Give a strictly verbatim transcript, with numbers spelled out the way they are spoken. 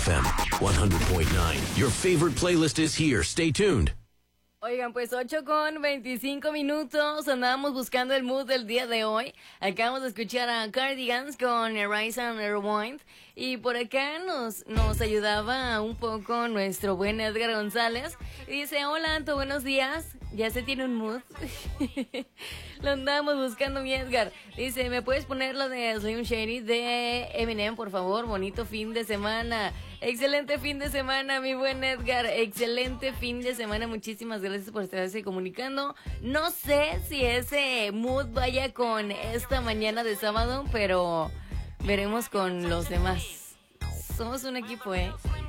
F M one hundred point nine. Your favorite playlist is here. Stay tuned. Oigan, pues ocho con veinticinco minutos, andábamos buscando el mood del día de hoy. Acabamos de escuchar a Cardigans con Rise and Rewind. Y por acá nos, nos ayudaba un poco nuestro buen Edgar González. Y dice, hola Anto, buenos días. Ya se tiene un mood. Lo andábamos buscando, mi Edgar. Dice, ¿me puedes poner lo de Slim Shady de Eminem, por favor? Bonito fin de semana. Excelente fin de semana, mi buen Edgar. Excelente fin de semana. Muchísimas gracias por estarse comunicando. No sé si ese mood vaya con esta mañana de sábado, pero veremos con los demás. Somos un equipo, ¿eh?